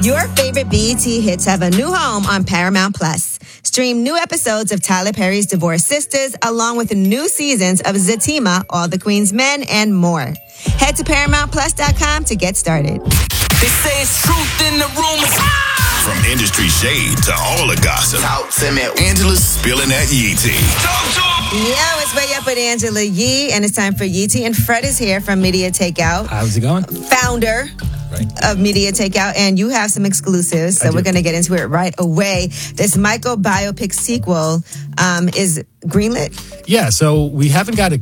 Your favorite BET hits have a new home on Paramount Plus. Stream new episodes of Tyler Perry's Divorced Sisters, along with new seasons of Zatima, All the Queen's Men, and more. Head to ParamountPlus.com to get started. They say it's truth in the rumors. From industry shade to all the gossip, Talk to me. Angela's spilling that Yee tea. Talk to him. Yo, it's Way Up with Angela Yee, and it's time for Yee Tea. And Fred is here from Media Takeout. How's it going? Founder of Media Takeout, and you have some exclusives, so we're going to get into it right away. This Michael biopic sequel is greenlit? Yeah, so we haven't got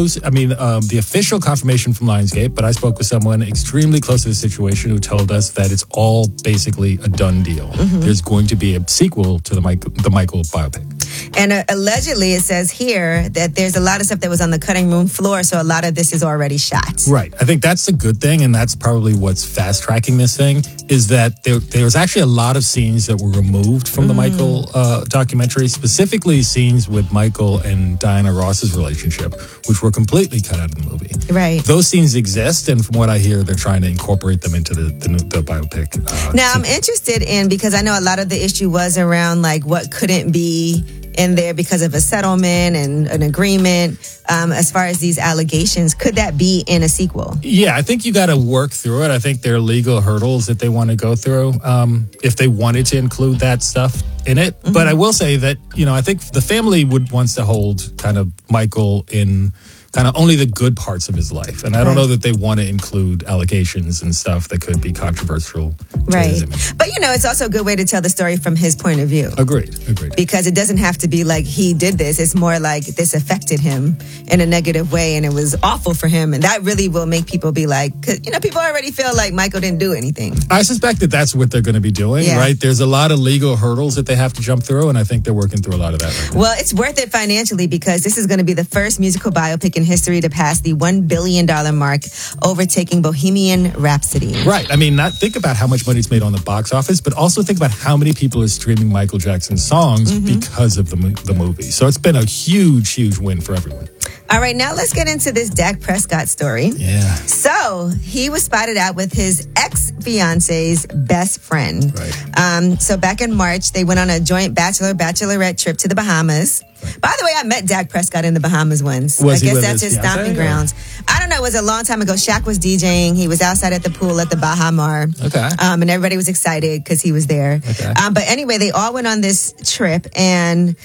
the official confirmation from Lionsgate, but I spoke with someone extremely close to the situation who told us that it's all basically a done deal. Mm-hmm. There's going to be a sequel to the Michael biopic. And allegedly, it says here that there's a lot of stuff that was on the cutting room floor, so a lot of this is already shot. Right. I think that's a good thing, and that's probably what's fast-tracking this thing, is that there was actually a lot of scenes that were removed from the Michael documentary, specifically scenes with Michael and Diana Ross's relationship, which were completely cut out of the movie. Right. Those scenes exist, and from what I hear, they're trying to incorporate them into the biopic. Now, I'm interested in, because I know a lot of the issue was around like what couldn't be in there because of a settlement and an agreement. As far as these allegations, could that be in a sequel? Yeah, I think you got to work through it. I think there are legal hurdles that they want to go through if they wanted to include that stuff in it. Mm-hmm. But I will say that, I think the family wants to hold kind of Michael in kind of only the good parts of his life. And I don't know that they want to include allegations and stuff that could be controversial to his image. But, it's also a good way to tell the story from his point of view. Agreed. Because it doesn't have to be like he did this. It's more like this affected him in a negative way and it was awful for him. And that really will make people be like, cause, people already feel like Michael didn't do anything. I suspect that that's what they're going to be doing, right? There's a lot of legal hurdles that they have to jump through, and I think they're working through a lot of that right now. Well, it's worth it financially because this is going to be the first musical biopic in history to pass the $1 billion mark, overtaking Bohemian Rhapsody. Right. I mean, think about how much money it's made on the box office, but also think about how many people are streaming Michael Jackson's songs because of the movie. So it's been a huge, huge win for everyone. All right, now let's get into this Dak Prescott story. Yeah. So he was spotted out with his ex-fiance's best friend. Right. So back in March, they went on a joint bachelorette trip to the Bahamas. Right. By the way, I met Dak Prescott in the Bahamas once. I guess that's his stomping grounds. I don't know. It was a long time ago. Shaq was DJing. He was outside at the pool at the Baha Mar. Okay. And everybody was excited because he was there. Okay. But anyway, they all went on this trip, and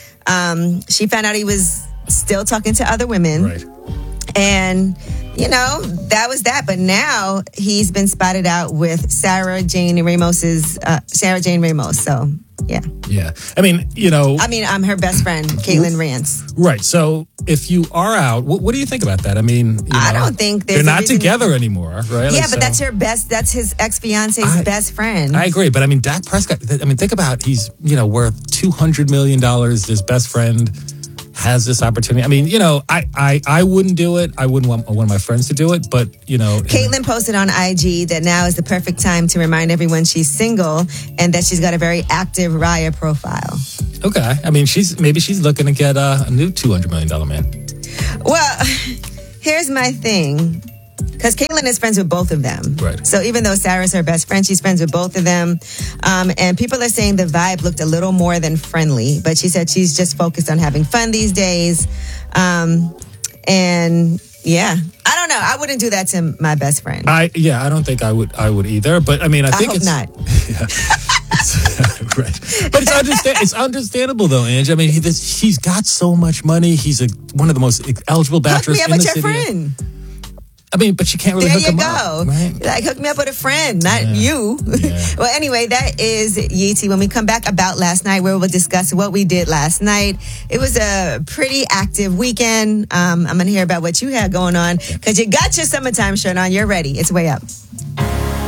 she found out he was still talking to other women. Right. And, that was that. But now he's been spotted out with Sarah Jane Ramos. So, yeah. Yeah. I mean, I'm her best friend, Caitlin Rance. Right. So if you are out, what do you think about that? I mean, I don't think they're not together anymore, right? Yeah, but that's his ex-fiance's best friend. I agree. But I mean, Dak Prescott, think about he's, worth $200 million. His best friend has this opportunity. I mean, I wouldn't do it. I wouldn't want one of my friends to do it, but, Caitlin posted on IG that now is the perfect time to remind everyone she's single and that she's got a very active Raya profile. Okay. I mean, maybe she's looking to get a new $200 million man. Well, here's my thing. Because Caitlin is friends with both of them. Right. So even though Sarah's her best friend, she's friends with both of them. And people are saying the vibe looked a little more than friendly. But she said she's just focused on having fun these days. And yeah, I don't know. I wouldn't do that to my best friend. I don't think I would either. But I mean, I think hope not. Yeah. Right. But it's understandable though, Ange. I mean, he's got so much money. He's one of the most eligible bachelors in the city. Hook me up with your friend. I mean, but you can't really hook him up. Right? Like, hook me up with a friend, not you. Yeah. Well, anyway, that is Yee Tea. When we come back about last night, where we'll discuss what we did last night. It was a pretty active weekend. I'm going to hear about what you had going on because you got your summertime shirt on. You're ready. It's Way Up.